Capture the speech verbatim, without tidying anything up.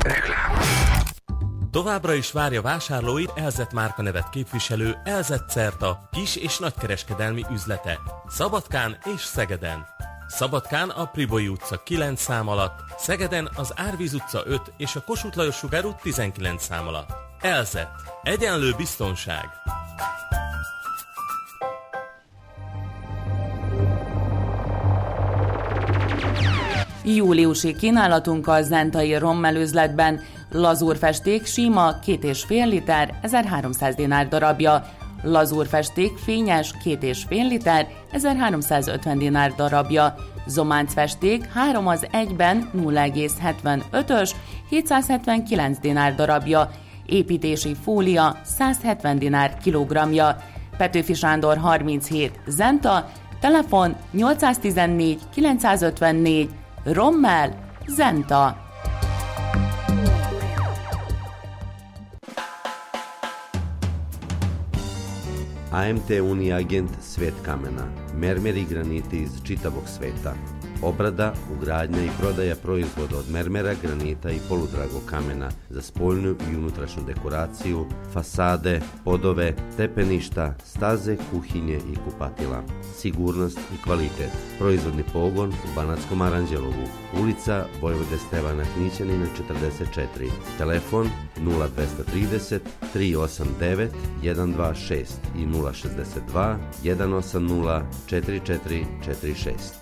Reklám. Továbbra is várja vásárlóit Elzett márkanevet képviselő Elzett Certa kis- és nagykereskedelmi üzlete Szabadkán és Szegeden. Szabadkán a Priboi utca kilenc szám alatt, Szegeden az Árvíz utca öt és a Kossuth Lajos Sugár út tizenkilenc szám alatt. Elzett. Egyenlő biztonság. Júliusi kínálatunk a zentai rommelőzletben. Lazúrfesték sima két és fél liter, ezerháromszáz dinár darabja. Lazúrfesték fényes két és fél liter, ezerháromszázötven dinár darabja. Zománcfesték három az egyben nulla egész hetvenötös, hétszázhetvenkilenc dinár darabja. Építési fólia százhetven dinár kilogramja. Petőfi Sándor harminchét Zenta, telefon nyolcszáztizennégy kilencszázötvennégy, Rommel Zenta. A M T Uniagent Svet kamena, mermer i graniti iz čitavog sveta. Obrada, ugradnja i prodaja proizvoda od mermera, granita i poludragog kamena za spoljnu i unutrašnju dekoraciju, fasade, podove, stepeništa, staze, kuhinje i kupatila. Sigurnost i kvalitet. Proizvodni pogon u Banatskom Aranđelovu. Ulica Vojvode Stevana Knićanina četrdeset četiri. Telefon nula dvesta trideset tri osam devet jedan dva šest i nula šezdeset dva jedan osam nula četiri četiri četiri šest.